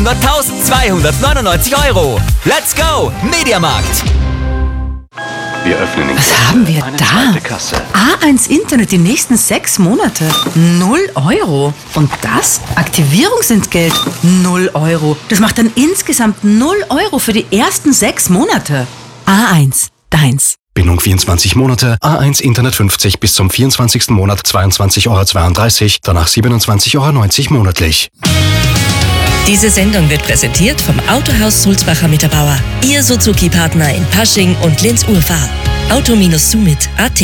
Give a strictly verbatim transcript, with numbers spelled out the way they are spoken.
Nur eintausendzweihundertneunundneunzig Euro. Let's go, Mediamarkt! Wir öffnen in Was haben wir eine da? zweite Kasse. A eins Internet die nächsten sechs Monate. Null Euro. Und das? Aktivierungsentgelt. Null Euro. Das macht dann insgesamt null Euro für die ersten sechs Monate. A eins. Deins. Bindung vierundzwanzig Monate, A eins Internet fünfzig bis zum vierundzwanzigsten Monat zweiundzwanzig Euro zweiunddreißig, danach siebenundzwanzig Euro neunzig monatlich. Diese Sendung wird präsentiert vom Autohaus Sulzbacher Mitterbauer. Ihr Suzuki-Partner in Pasching und Linz-Urfahr. auto Bindestrich summit punkt at